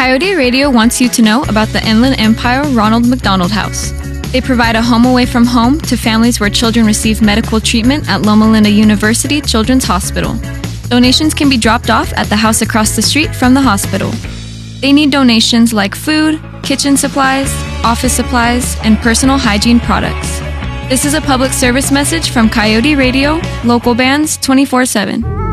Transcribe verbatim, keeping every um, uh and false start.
Coyote Radio wants you to know about the Inland Empire Ronald McDonald House. They provide a home away from home to families where children receive medical treatment at Loma Linda University Children's Hospital. Donations can be dropped off at the house across the street from the hospital. They need donations like food, kitchen supplies, office supplies, and personal hygiene products. This is a public service message from Coyote Radio, local bands twenty-four seven.